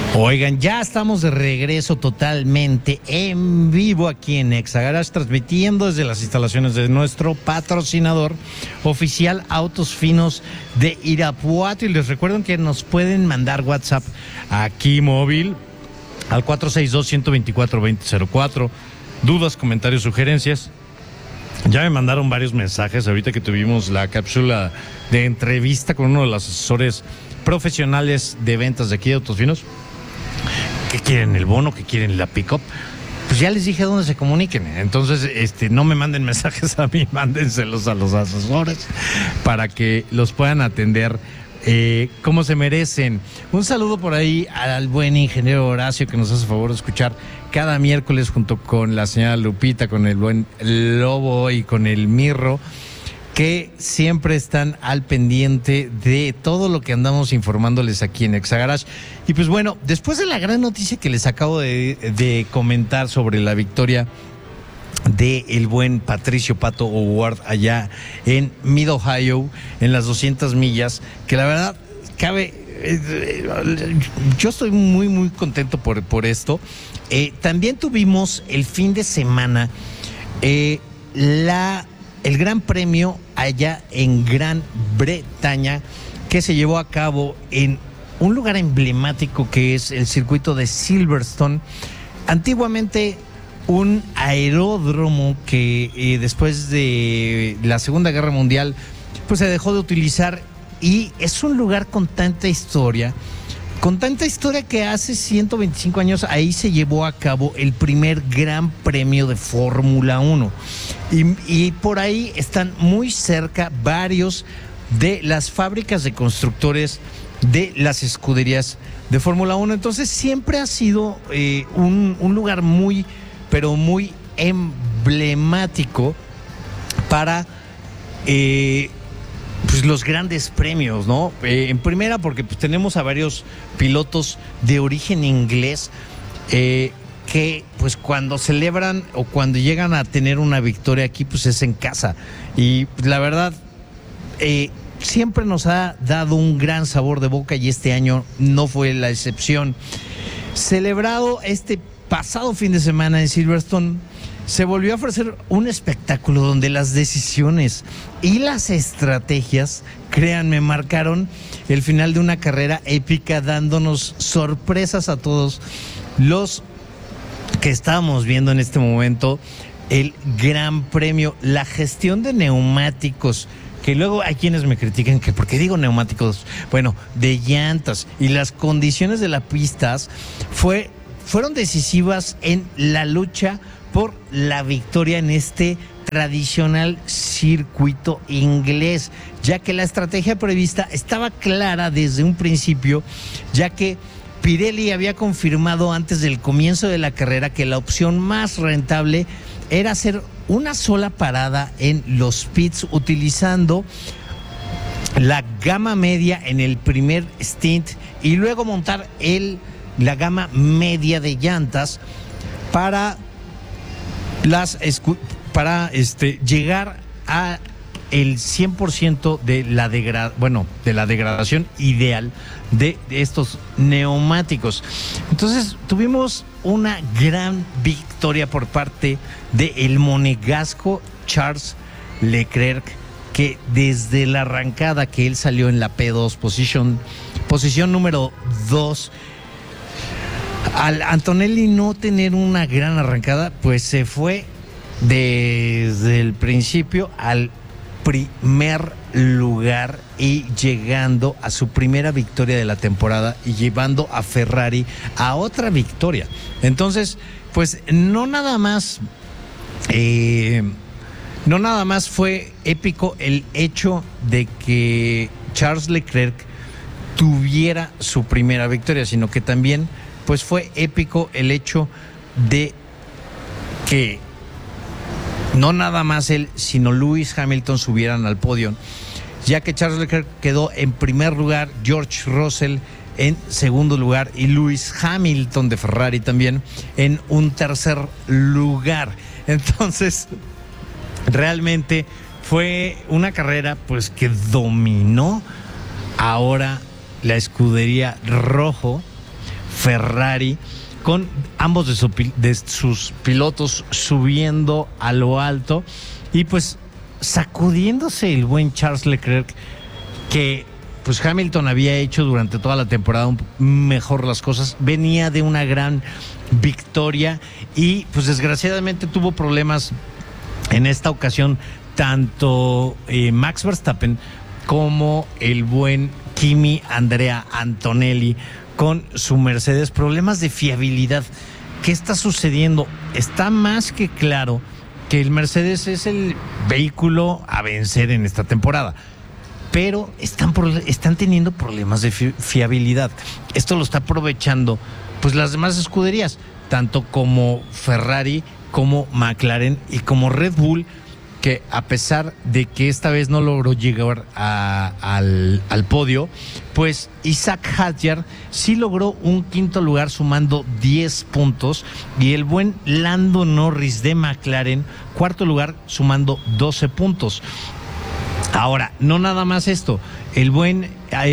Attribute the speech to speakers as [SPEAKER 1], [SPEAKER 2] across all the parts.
[SPEAKER 1] Oigan, ya estamos de regreso totalmente en vivo aquí en Exa Garage, transmitiendo desde las instalaciones de nuestro patrocinador oficial Autos Finos de Irapuato. Y les recuerdo que nos pueden mandar WhatsApp aquí móvil al 462-124-2004. Dudas, comentarios, sugerencias. Ya me mandaron varios mensajes ahorita que tuvimos la cápsula de entrevista con uno de los asesores profesionales de ventas de aquí de Autos Finos. ¿Qué quieren, el bono? ¿Qué quieren, la pick-up? Pues ya les dije dónde se comuniquen. Entonces, no me manden mensajes a mí, mándenselos a los asesores para que los puedan atender como se merecen. Un saludo por ahí al buen ingeniero Horacio, que nos hace favor de escuchar cada miércoles junto con la señora Lupita, con el buen Lobo y con el Mirro, que siempre están al pendiente de todo lo que andamos informándoles aquí en Exa Garage. Y pues bueno, después de la gran noticia que les acabo de comentar sobre la victoria de el buen Patricio Pato O'Ward allá en Mid Ohio, en las 200 millas, que la verdad yo estoy muy muy contento por esto. También tuvimos el fin de semana el Gran Premio allá en Gran Bretaña, que se llevó a cabo en un lugar emblemático que es el circuito de Silverstone. Antiguamente un aeródromo que después de la Segunda Guerra Mundial pues se dejó de utilizar, y es un lugar con tanta historia que hace 125 años ahí se llevó a cabo el primer Gran Premio de Fórmula 1. Y por ahí están muy cerca varios de las fábricas de constructores de las escuderías de Fórmula 1. Entonces siempre ha sido un lugar muy, pero muy emblemático para pues los grandes premios, ¿no? En primera, porque pues tenemos a varios pilotos de origen inglés que pues cuando celebran o cuando llegan a tener una victoria aquí, pues es en casa. Y la verdad, siempre nos ha dado un gran sabor de boca, y este año no fue la excepción. Celebrado este pasado fin de semana en Silverstone, se volvió a ofrecer un espectáculo donde las decisiones y las estrategias, créanme, marcaron el final de una carrera épica, dándonos sorpresas a todos los que estábamos viendo en este momento el Gran Premio. La gestión de neumáticos, que luego hay quienes me critican que por qué digo neumáticos, bueno, de llantas, y las condiciones de las pistas fueron decisivas en la lucha por la victoria en este tradicional circuito inglés, ya que la estrategia prevista estaba clara desde un principio, ya que Pirelli había confirmado antes del comienzo de la carrera que la opción más rentable era hacer una sola parada en los pits, utilizando la gama media en el primer stint y luego montar la gama media de llantas para llegar a el 100% de la degradación ideal de estos neumáticos. Entonces tuvimos una gran victoria por parte de el monegasco Charles Leclerc, que desde la arrancada que él salió en la P2, posición número 2, al Antonelli no tener una gran arrancada, pues se fue desde el principio al primer lugar y llegando a su primera victoria de la temporada y llevando a Ferrari a otra victoria. Entonces, pues no nada más fue épico el hecho de que Charles Leclerc tuviera su primera victoria, sino que también pues fue épico el hecho de que no nada más él, sino Lewis Hamilton subieran al podio, ya que Charles Leclerc quedó en primer lugar, George Russell en segundo lugar y Lewis Hamilton de Ferrari también en un tercer lugar. Entonces, realmente fue una carrera pues que dominó ahora la escudería rojo Ferrari, con ambos de sus pilotos subiendo a lo alto y pues sacudiéndose el buen Charles Leclerc, que pues Hamilton había hecho durante toda la temporada mejor las cosas, venía de una gran victoria y pues desgraciadamente tuvo problemas en esta ocasión tanto Max Verstappen como el buen Kimi Andrea Antonelli con su Mercedes, problemas de fiabilidad. ¿Qué está sucediendo? Está más que claro que el Mercedes es el vehículo a vencer en esta temporada, pero están teniendo problemas de fiabilidad. Esto lo está aprovechando pues las demás escuderías, tanto como Ferrari, como McLaren y como Red Bull, que a pesar de que esta vez no logró llegar al podio, pues Isaac Hadjar sí logró un quinto lugar sumando 10 puntos y el buen Lando Norris de McLaren, cuarto lugar sumando 12 puntos. Ahora, no nada más esto, el buen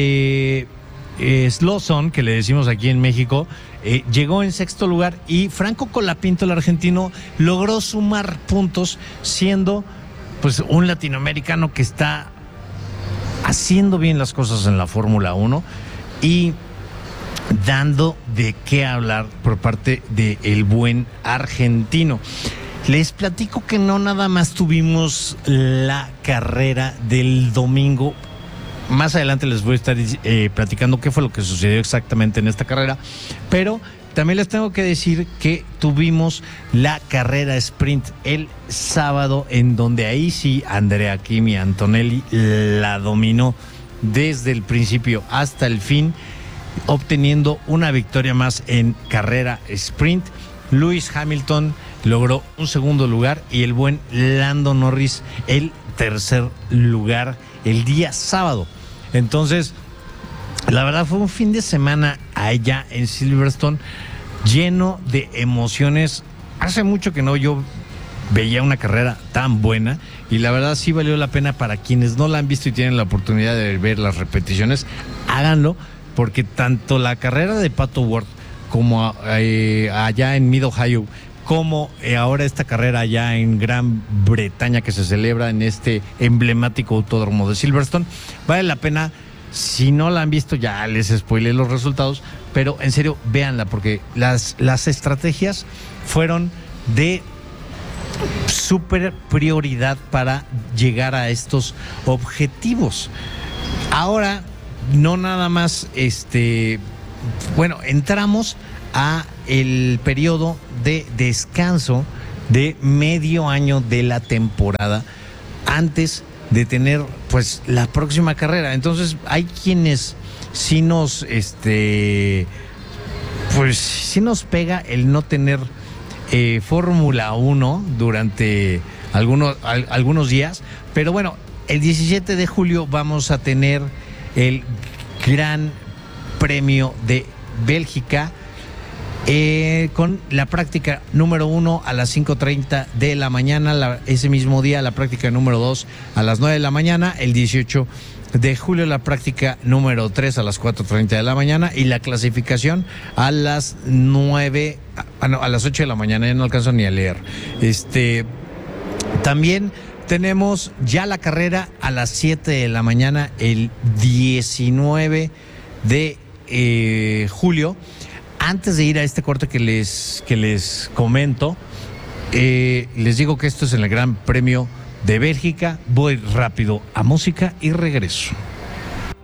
[SPEAKER 1] Slowson, que le decimos aquí en México, llegó en sexto lugar y Franco Colapinto, el argentino, logró sumar puntos siendo pues un latinoamericano que está haciendo bien las cosas en la Fórmula 1 y dando de qué hablar por parte del buen argentino. Les platico que no nada más tuvimos la carrera del domingo. Más adelante les voy a estar platicando qué fue lo que sucedió exactamente en esta carrera, pero también les tengo que decir que tuvimos la carrera sprint el sábado, en donde ahí sí Andrea Kimi Antonelli la dominó desde el principio hasta el fin, obteniendo una victoria más en carrera sprint. Lewis Hamilton logró un segundo lugar y el buen Lando Norris el tercer lugar el día sábado. Entonces, la verdad fue un fin de semana allá en Silverstone lleno de emociones. Hace mucho que no yo veía una carrera tan buena y la verdad sí valió la pena. Para quienes no la han visto y tienen la oportunidad de ver las repeticiones, háganlo, porque tanto la carrera de Pato Ward como allá en Mid Ohio, como ahora esta carrera allá en Gran Bretaña que se celebra en este emblemático autódromo de Silverstone, vale la pena. Si no la han visto, ya les spoilé los resultados, pero en serio, véanla, porque las estrategias fueron de súper prioridad para llegar a estos objetivos. Ahora, no nada más, entramos a el periodo de descanso de medio año de la temporada antes de tener pues la próxima carrera. Entonces hay quienes sí nos pues sí nos pega el no tener Fórmula 1 durante algunos días, pero bueno, el 17 de julio vamos a tener el Gran Premio de Bélgica, con la práctica número 1 a las 5:30 de la mañana, ese mismo día la práctica número 2 a las 9 de la mañana, el 18 de julio la práctica número 3 a las 4:30 de la mañana y la clasificación a las 8 de la mañana, ya no alcanzo ni a leer. También tenemos ya la carrera a las 7 de la mañana el 19 de julio. Antes de ir a este corte que les comento, les digo que esto es en el Gran Premio de Bélgica. Voy rápido a música y regreso.